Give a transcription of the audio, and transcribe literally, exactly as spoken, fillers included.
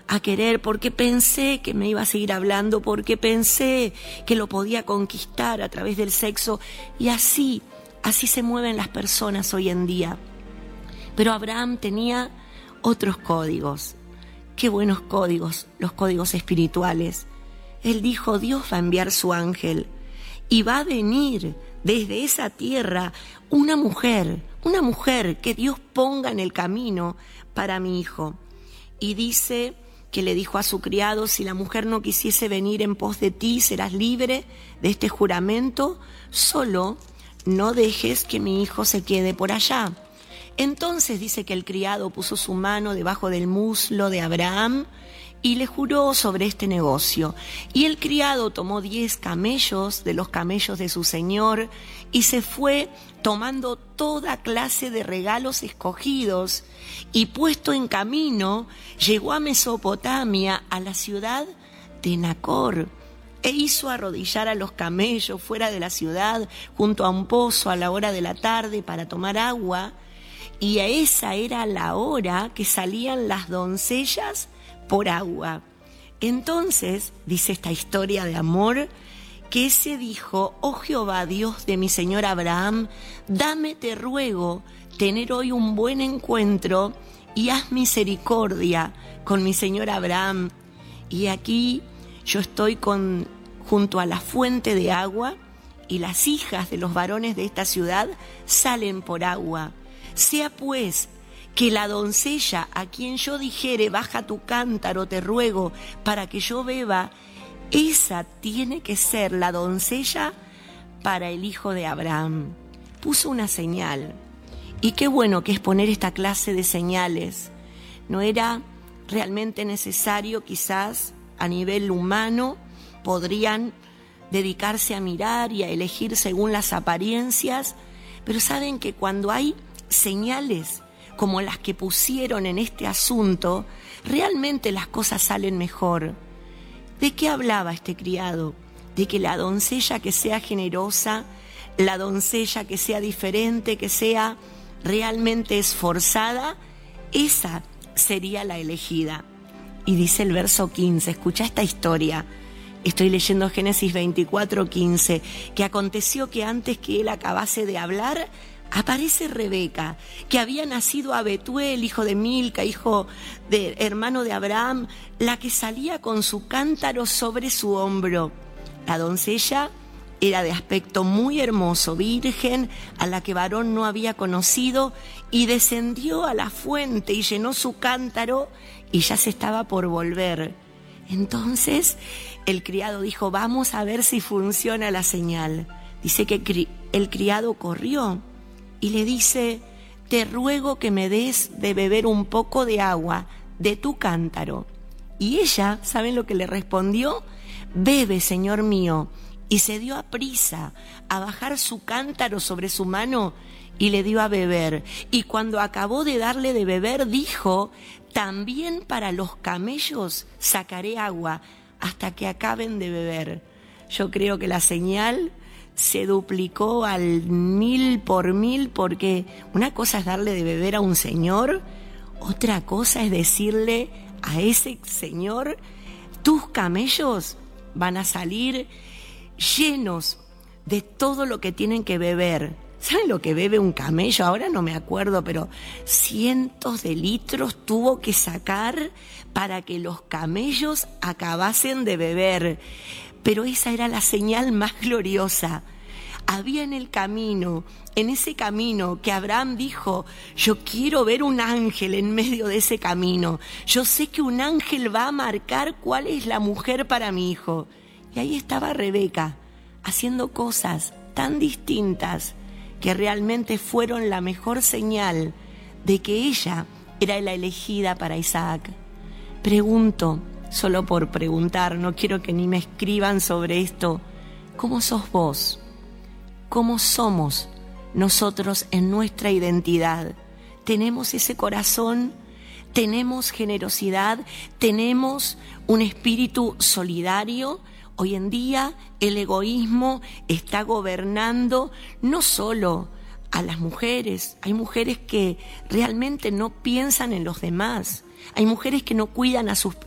a querer, porque pensé que me iba a seguir hablando, porque pensé que lo podía conquistar a través del sexo. Y así, así se mueven las personas hoy en día. Pero Abraham tenía otros códigos. Qué buenos códigos, los códigos espirituales. Él dijo, Dios va a enviar su ángel y va a venir desde esa tierra una mujer, una mujer que Dios ponga en el camino para mi hijo. Y dice que le dijo a su criado, si la mujer no quisiese venir en pos de ti, serás libre de este juramento, solo no dejes que mi hijo se quede por allá. Entonces dice que el criado puso su mano debajo del muslo de Abraham y le juró sobre este negocio. Y el criado tomó diez camellos de los camellos de su señor y se fue tomando toda clase de regalos escogidos, y puesto en camino llegó a Mesopotamia, a la ciudad de Nacor, e hizo arrodillar a los camellos fuera de la ciudad junto a un pozo a la hora de la tarde para tomar agua. Y a esa era la hora que salían las doncellas por agua. Entonces, dice esta historia de amor, que se dijo, oh Jehová, Dios de mi señor Abraham, dame, te ruego, tener hoy un buen encuentro y haz misericordia con mi señor Abraham. Y aquí yo estoy con, junto a la fuente de agua, y las hijas de los varones de esta ciudad salen por agua. Sea pues que la doncella a quien yo dijere, baja tu cántaro, te ruego, para que yo beba, esa tiene que ser la doncella para el hijo de Abraham. Puso una señal. Y qué bueno que es poner esta clase de señales. No era realmente necesario, quizás a nivel humano, podrían dedicarse a mirar y a elegir según las apariencias, pero saben que cuando hay señales como las que pusieron en este asunto, realmente las cosas salen mejor. ¿De qué hablaba este criado? De que la doncella que sea generosa, la doncella que sea diferente, que sea realmente esforzada, esa sería la elegida. Y dice el verso quince, escucha esta historia. Estoy leyendo Génesis veinticuatro, quince, que aconteció que antes que él acabase de hablar, aparece Rebeca, que había nacido a Betuel, hijo de Milca, hijo de hermano de Abraham, la que salía con su cántaro sobre su hombro. La doncella era de aspecto muy hermoso, virgen, a la que varón no había conocido, y descendió a la fuente y llenó su cántaro, y ya se estaba por volver. Entonces el criado dijo, vamos a ver si funciona la señal. Dice que el criado corrió y le dice, te ruego que me des de beber un poco de agua de tu cántaro. Y ella, ¿saben lo que le respondió? Bebe, señor mío. Y se dio a prisa a bajar su cántaro sobre su mano y le dio a beber. Y cuando acabó de darle de beber, dijo, también para los camellos sacaré agua hasta que acaben de beber. Yo creo que la señal se duplicó al mil por mil, porque una cosa es darle de beber a un señor, otra cosa es decirle a ese señor, tus camellos van a salir llenos de todo lo que tienen que beber. ¿Saben lo que bebe un camello? Ahora no me acuerdo, pero cientos de litros tuvo que sacar para que los camellos acabasen de beber. Pero esa era la señal más gloriosa. Había en el camino, en ese camino que Abraham dijo, yo quiero ver un ángel en medio de ese camino. Yo sé que un ángel va a marcar cuál es la mujer para mi hijo. Y ahí estaba Rebeca, haciendo cosas tan distintas que realmente fueron la mejor señal de que ella era la elegida para Isaac. Pregunto, solo por preguntar, no quiero que ni me escriban sobre esto, ¿cómo sos vos? ¿Cómo somos nosotros en nuestra identidad? ¿Tenemos ese corazón? ¿Tenemos generosidad? ¿Tenemos un espíritu solidario? Hoy en día el egoísmo está gobernando no solo a las mujeres. Hay mujeres que realmente no piensan en los demás. Hay mujeres que no cuidan a sus